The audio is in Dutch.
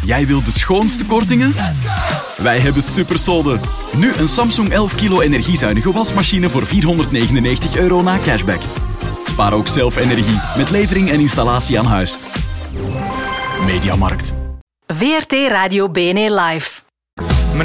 Jij wilt de schoonste kortingen? Wij hebben supersolden. Nu een Samsung 11 kilo energiezuinige wasmachine voor €499 na cashback. Spaar ook zelf energie met levering en installatie aan huis. Mediamarkt. VRT Radio BNE Live.